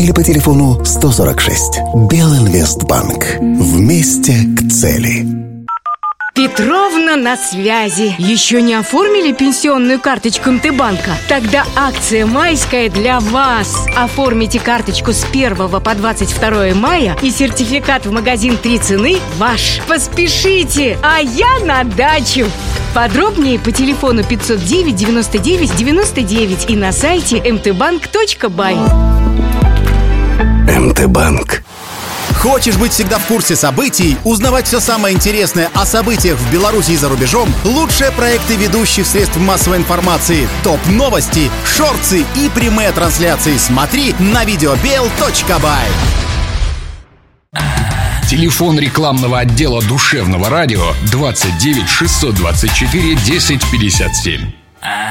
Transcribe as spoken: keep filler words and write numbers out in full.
или по телефону сто сорок шесть. Белинвестбанк. Вместе к цели. Петровна на связи. Еще не оформили пенсионную карточку эм тэ банка? Тогда акция майская для вас. Оформите карточку с первого по двадцать второе мая, и сертификат в магазин «Три цены» ваш. Поспешите, а я на дачу. Подробнее по телефону пятьсот девять девяносто девять девяносто девять и на сайте эм тэ банк точка бай. эм тэ банк. Хочешь быть всегда в курсе событий, узнавать все самое интересное о событиях в Беларуси и за рубежом? Лучшие проекты ведущих средств массовой информации, топ-новости, шорты и прямые трансляции смотри на видеобел точка бай. Телефон рекламного отдела душевного радио двадцать девять шестьсот двадцать четыре десять пятьдесят семь.